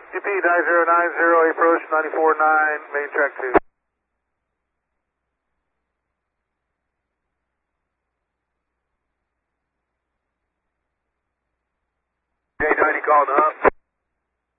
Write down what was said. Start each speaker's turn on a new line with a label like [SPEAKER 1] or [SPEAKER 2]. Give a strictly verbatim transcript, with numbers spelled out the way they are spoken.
[SPEAKER 1] G P nine zero nine zero, approach ninety-four nine, main track two. J ninety calling up.